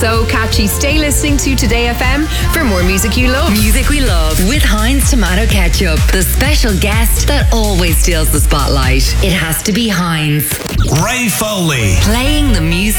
So catchy. Stay listening to Today FM for more music you love. Music we love with Heinz Tomato Ketchup. The special guest that always steals the spotlight. It has to be Heinz. Ray Foley. Playing the music